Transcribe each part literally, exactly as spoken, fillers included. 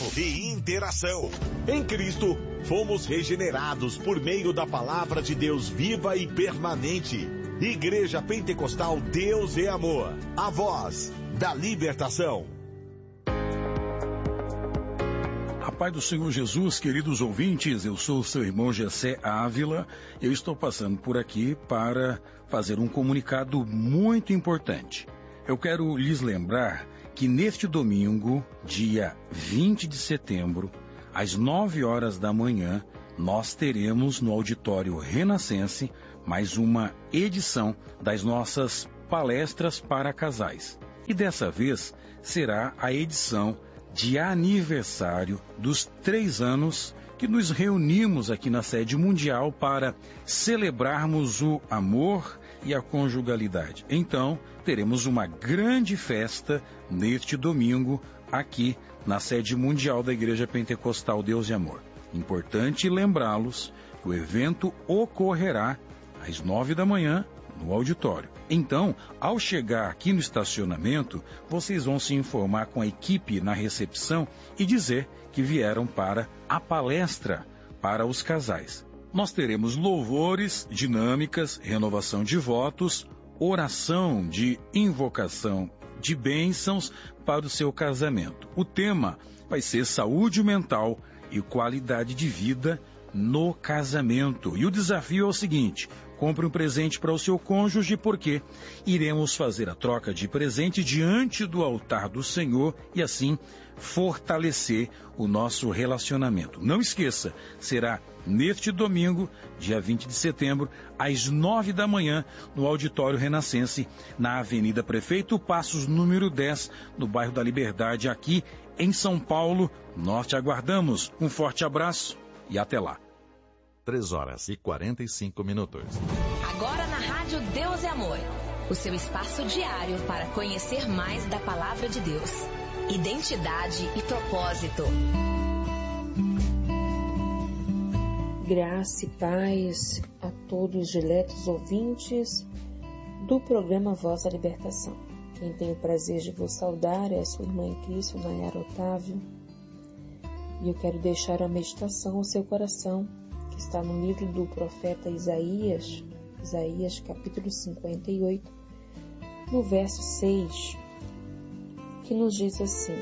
e interação. Em Cristo, fomos regenerados por meio da palavra de Deus viva e permanente. Igreja Pentecostal Deus é Amor, a voz da libertação. A paz do Senhor Jesus, queridos ouvintes, eu sou o seu irmão Gessé Ávila. Eu estou passando por aqui para fazer um comunicado muito importante. Eu quero lhes lembrar que neste domingo, dia vinte de setembro, às nove horas da manhã, nós teremos no Auditório Renascense mais uma edição das nossas palestras para casais. E dessa vez será a edição de aniversário dos três anos que nos reunimos aqui na sede mundial para celebrarmos o amor e a conjugalidade. Então, teremos uma grande festa neste domingo aqui na sede mundial da Igreja Pentecostal Deus e Amor. Importante lembrá-los que o evento ocorrerá às nove da manhã no auditório. Então, ao chegar aqui no estacionamento, vocês vão se informar com a equipe na recepção e dizer que vieram para a palestra para os casais. Nós teremos louvores, dinâmicas, renovação de votos, oração de invocação de bênçãos para o seu casamento. O tema vai ser saúde mental e qualidade de vida no casamento. E o desafio é o seguinte: compre um presente para o seu cônjuge, porque iremos fazer a troca de presente diante do altar do Senhor e assim fortalecer o nosso relacionamento. Não esqueça, será neste domingo, dia vinte de setembro, às nove da manhã, no Auditório Renascense, na Avenida Prefeito Passos, número dez, no bairro da Liberdade, aqui em São Paulo. Nós te aguardamos. Um forte abraço e até lá. três horas e quarenta e cinco minutos. Agora na Rádio Deus é Amor, o seu espaço diário para conhecer mais da Palavra de Deus. Identidade e propósito. Graça e paz a todos os diletos ouvintes do programa Voz da Libertação. Quem tem o prazer de vos saudar é a sua irmã em Cristo, Nayara Otávio. E eu quero deixar a meditação ao seu coração, que está no livro do profeta Isaías, Isaías capítulo cinquenta e oito, no verso seis, que nos diz assim: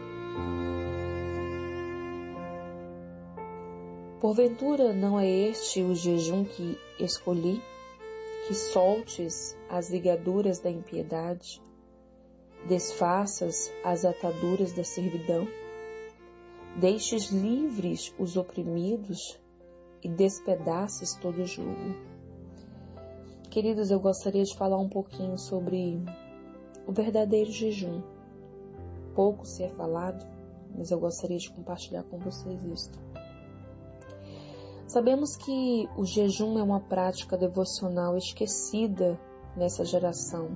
Porventura não é este o jejum que escolhi, que soltes as ligaduras da impiedade, desfaças as ataduras da servidão, deixes livres os oprimidos e despedaces todo o jugo. Queridos, eu gostaria de falar um pouquinho sobre o verdadeiro jejum. Pouco se é falado, mas eu gostaria de compartilhar com vocês isto. Sabemos que o jejum é uma prática devocional esquecida nessa geração,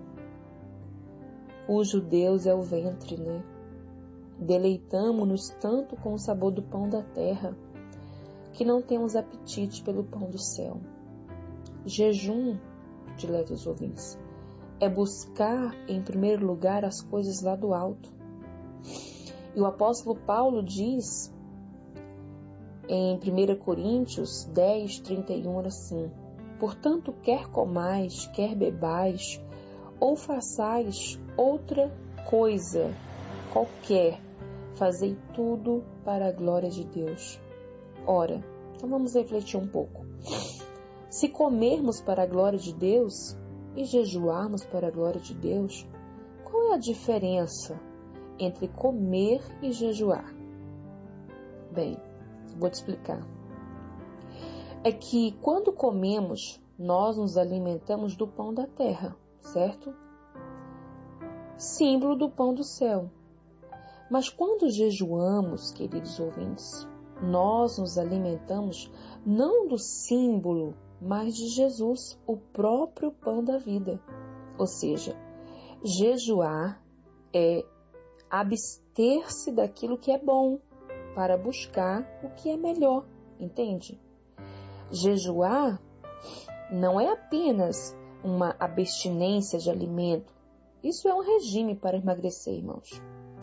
cujo Deus é o ventre, né? Deleitamo-nos tanto com o sabor do pão da terra, que não temos apetite pelo pão do céu. Jejum, diletos ouvintes, é buscar em primeiro lugar as coisas lá do alto. E o apóstolo Paulo diz em primeira Coríntios dez, trinta e um, assim: Portanto, quer comais, quer bebais, ou façais outra coisa qualquer, fazei tudo para a glória de Deus. Ora, então vamos refletir um pouco. Se comermos para a glória de Deus e jejuarmos para a glória de Deus, qual é a diferença entre comer e jejuar? Bem, vou te explicar. É que quando comemos, nós nos alimentamos do pão da terra, certo? Símbolo do pão do céu. Mas quando jejuamos, queridos ouvintes, nós nos alimentamos não do símbolo, mas de Jesus, o próprio pão da vida. Ou seja, jejuar é abster-se daquilo que é bom para buscar o que é melhor, entende? Jejuar não é apenas uma abstinência de alimento. Isso é um regime para emagrecer, irmãos.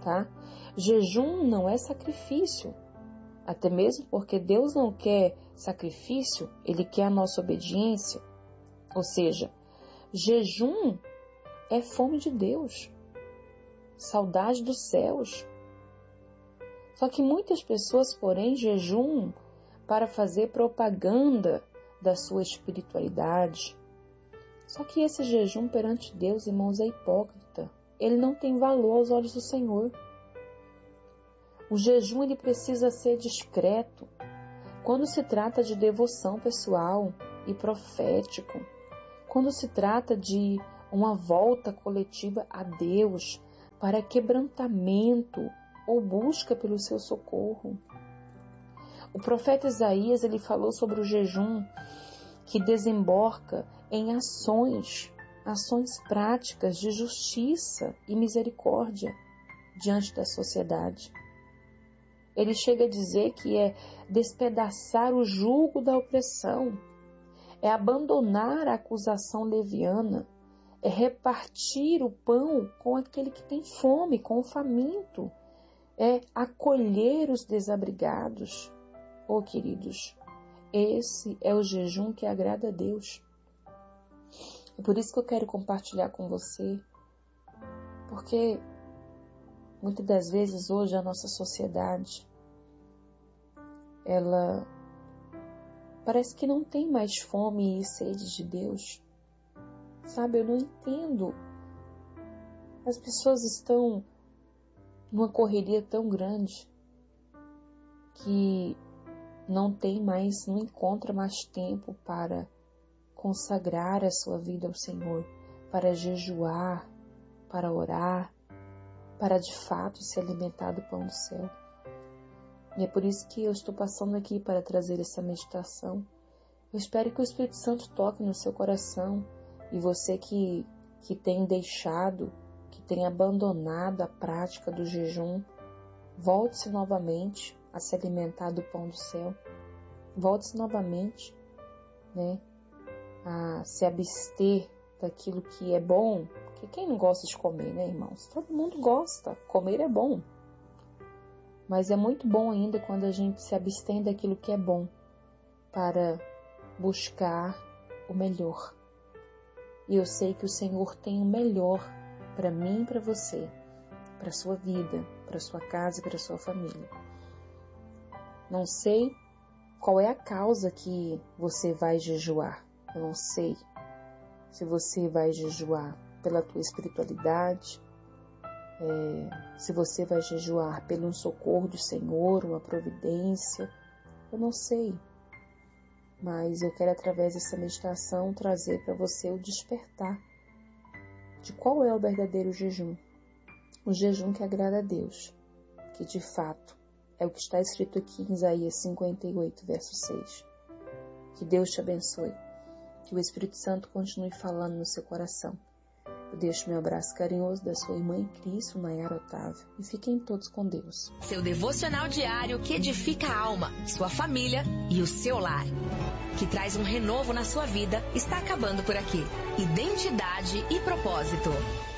tá? Jejum não é sacrifício, até mesmo porque Deus não quer sacrifício, Ele quer a nossa obediência. Ou seja, jejum é fome de Deus, saudade dos céus. Só que muitas pessoas, porém, jejum para fazer propaganda da sua espiritualidade. Só que esse jejum perante Deus, irmãos, é hipócrita. Ele não tem valor aos olhos do Senhor. O jejum ele precisa ser discreto. Quando se trata de devoção pessoal e profético, quando se trata de uma volta coletiva a Deus para quebrantamento ou busca pelo seu socorro. O profeta Isaías ele falou sobre o jejum que desemboca em ações, ações práticas de justiça e misericórdia diante da sociedade. Ele chega a dizer que é despedaçar o jugo da opressão, é abandonar a acusação leviana, é repartir o pão com aquele que tem fome, com o faminto, é acolher os desabrigados. Oh, queridos, esse é o jejum que agrada a Deus. É por isso que eu quero compartilhar com você, porque muitas das vezes hoje a nossa sociedade, ela parece que não tem mais fome e sede de Deus. Sabe, eu não entendo. As pessoas estão numa correria tão grande que não tem mais, não encontra mais tempo para consagrar a sua vida ao Senhor, para jejuar, para orar, para de fato se alimentar do pão do céu. E é por isso que eu estou passando aqui para trazer essa meditação. Eu espero que o Espírito Santo toque no seu coração e você que, que tem deixado, que tem abandonado a prática do jejum, volte-se novamente a se alimentar do pão do céu. Volte-se novamente, né, a se abster daquilo que é bom. Porque quem não gosta de comer, né, irmãos? Todo mundo gosta. Comer é bom. Mas é muito bom ainda quando a gente se abstém daquilo que é bom para buscar o melhor. E eu sei que o Senhor tem o melhor para mim e para você, para a sua vida, para a sua casa e para a sua família. Não sei qual é a causa que você vai jejuar. Eu não sei se você vai jejuar pela tua espiritualidade, é, se você vai jejuar pelo socorro do Senhor, uma providência. Eu não sei. Mas eu quero, através dessa meditação, trazer para você o despertar de qual é o verdadeiro jejum. O jejum que agrada a Deus, que de fato é o que está escrito aqui em Isaías cinquenta e oito, verso seis. Que Deus te abençoe. Que o Espírito Santo continue falando no seu coração. Eu deixo meu abraço carinhoso da sua irmã em Cristo, Nayara Otávio. E fiquem todos com Deus. Seu devocional diário que edifica a alma, sua família e o seu lar. Que traz um renovo na sua vida, está acabando por aqui. Identidade e propósito.